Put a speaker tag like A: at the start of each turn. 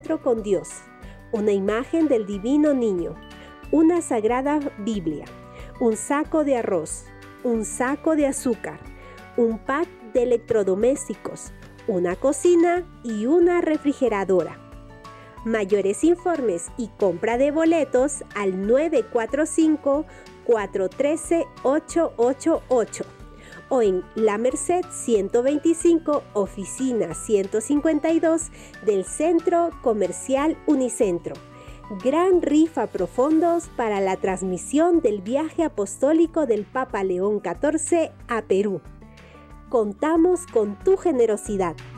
A: encuentro con Dios, una imagen del Divino Niño, una sagrada Biblia, un saco de arroz, un saco de azúcar, un pack de electrodomésticos, una cocina y una refrigeradora. Mayores informes y compra de boletos al 945-413-888 o en La Merced 125, oficina 152 del Centro Comercial Unicentro. Gran rifa profundos para la transmisión del viaje apostólico del Papa León XIV a Perú. Contamos con tu generosidad.